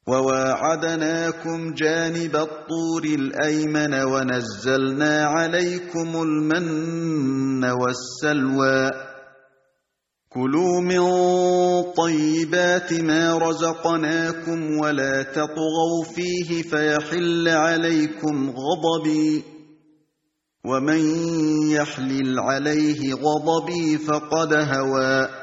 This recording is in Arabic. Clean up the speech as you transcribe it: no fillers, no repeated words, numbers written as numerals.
وواعدناكم جانب الطور الأيمن ونزلنا عليكم المن والسلوى كلوا من طيبات ما رزقناكم ولا تطغوا فيه فيحل عليكم غضبي ومن يحلل عليه غضبي فقد هوى